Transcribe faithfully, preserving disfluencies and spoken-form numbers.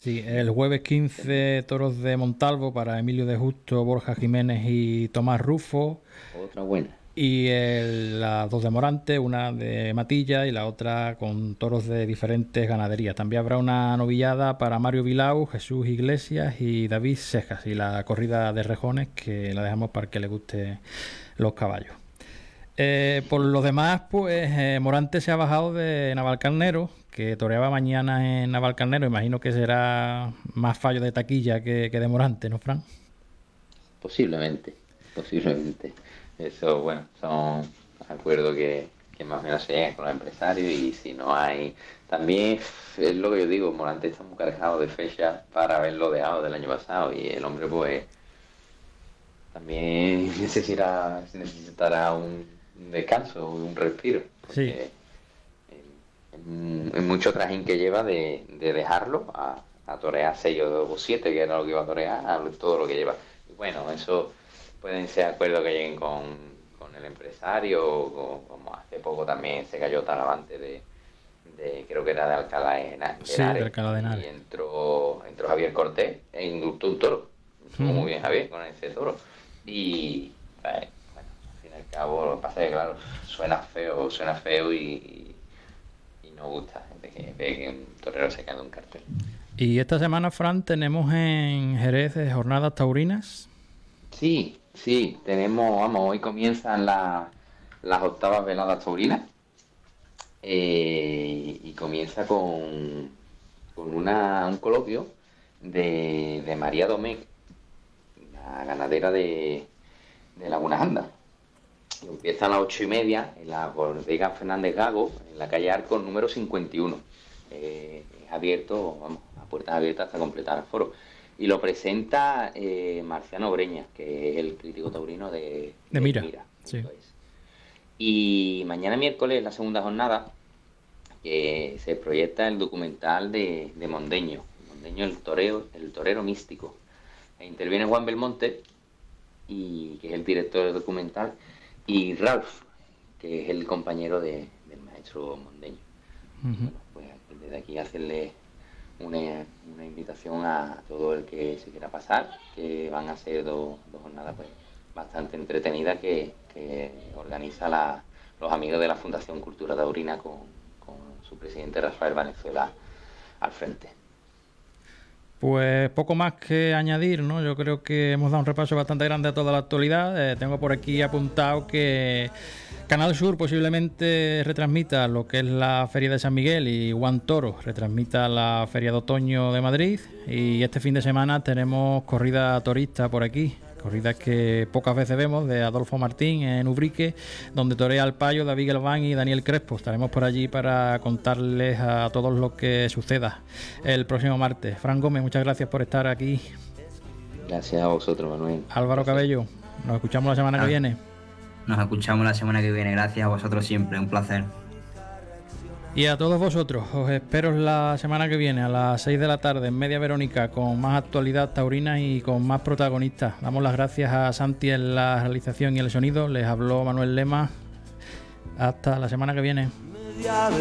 Sí, el jueves quince toros de Montalvo para Emilio de Justo, Borja Jiménez y Tomás Rufo. Otra buena. Y el- las dos de Morante, una de Matilla y la otra con toros de diferentes ganaderías. También habrá una novillada para Mario Vilau, Jesús Iglesias y David Sejas. Y la corrida de rejones, que la dejamos para que le guste los caballos. Eh, por lo demás, pues eh, Morante se ha bajado de Navalcarnero, que toreaba mañana en Navalcarnero. Imagino que será más fallo de taquilla que, que de Morante, ¿no, Fran? Posiblemente, posiblemente. Eso, bueno, son acuerdos que, que más o menos se llegan con los empresarios y si no hay... También es lo que yo digo, Morante está muy cargado de fechas para haberlo dejado del año pasado y el hombre pues también necesitará, necesitará un, un descanso, un respiro, Sí. porque en mucho trajín que lleva de, de dejarlo a, a torear seis o siete, que era lo que iba a torear, a todo lo que lleva. Y bueno, eso pueden ser acuerdos que lleguen con, con el empresario, o, como hace poco también se cayó Talavante de, de creo que era de Alcalá de Sí, de Henares, Alcalá de y Henares. entró, entró Javier Cortés e indultó un toro. Estuvo muy Ujú. bien Javier con ese toro. Y eh, bueno, al fin y al cabo, lo que pasa es que claro, suena feo, suena feo y, y no gusta de que ve que un torero se cae de un cartel. Y esta semana, Fran, tenemos en Jerez eh, jornadas taurinas. Sí, sí, tenemos, vamos, hoy comienzan la- las octavas veladas taurinas, eh, y comienza con, con una, un coloquio de, de María Domecq, la ganadera de, de Laguna Anda. Empieza a las ocho y media en la bodega Fernández Gago, en la calle Arco número cincuenta y uno. Eh, es abierto, vamos, a puertas abiertas hasta completar el foro. Y lo presenta eh, Marciano Breña, que es el crítico taurino de, De de Mira, Mira. sí. Y mañana miércoles, la segunda jornada, que se proyecta el documental de, de Mondeño. Mondeño, el toreo, el torero místico. E interviene Juan Belmonte, y, que es el director del documental, y Ralph, que es el compañero de, del maestro Mondeño. Y Ujú. bueno, pues desde aquí hacerle una, una invitación a todo el que se quiera pasar, que van a ser dos, dos jornadas pues bastante entretenidas que, que organiza la, los amigos de la Fundación Cultura Taurina con, con su presidente Rafael Valenzuela al frente. Pues poco más que añadir, ¿no? Yo creo que hemos dado un repaso bastante grande a toda la actualidad. Eh, tengo por aquí apuntado que Canal Sur posiblemente retransmita lo que es la Feria de San Miguel y Juan Toro retransmita la Feria de Otoño de Madrid. Y este fin de semana tenemos corrida torista por aquí. Corridas que pocas veces vemos de Adolfo Martín en Ubrique, donde torea al Payo, David Galván y Daniel Crespo. Estaremos por allí para contarles a todos lo que suceda el próximo martes. Fran Gómez, muchas gracias por estar aquí. Gracias a vosotros, Manuel. Álvaro Cabello, nos escuchamos la semana que Ah, viene. nos escuchamos la semana que viene. Gracias a vosotros siempre, un placer. Y a todos vosotros, os espero la semana que viene a las seis de la tarde en Media Verónica con más actualidad taurina y con más protagonistas. Damos las gracias a Santi en la realización y el sonido. Les habló Manuel Lema. Hasta la semana que viene.